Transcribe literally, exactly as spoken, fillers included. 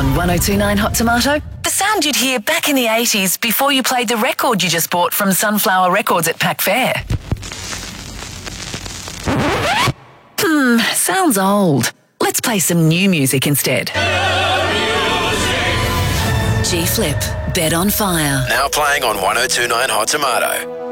On one oh two point nine Hot Tomato, the sound you'd hear back in the eighties before you played the record you just bought from Sunflower Records at Pack Fair. Hmm, sounds old. Let's play some new music instead. G-Flip, Bed on Fire. Now playing on one oh two point nine Hot Tomato.